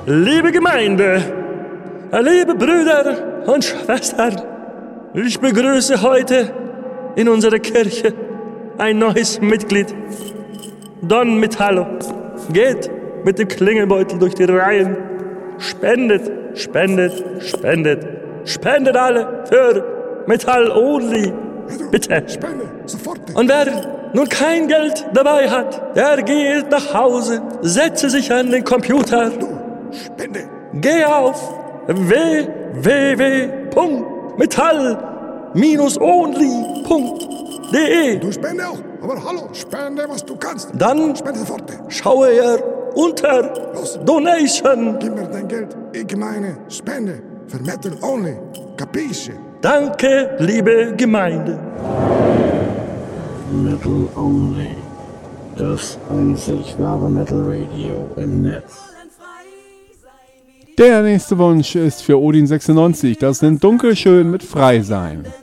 Liebe Gemeinde, liebe Brüder und Schwestern, ich begrüße heute in unserer Kirche ein neues Mitglied. Don Metallo geht mit dem Klingelbeutel durch die Reihen. Spendet, spendet, spendet. Spendet alle für Metall Only. Bitte. Spende, sofort. Und wer nun kein Geld dabei hat, der geht nach Hause, setze sich an den Computer. Du, spende. Geh auf www.metall-only.de. Du spende auch. Aber hallo, spende, was du kannst. Dann spende sofort. schaue er unter Los. Donation. Gib mir dein Geld. Ich meine, spende für Metal Only. Capisce? Danke, liebe Gemeinde. Metal Only. Das einzig wahre Metal Radio im Netz. Der nächste Wunsch ist für Odin96. Das nennt Dunkelschön mit Frei sein.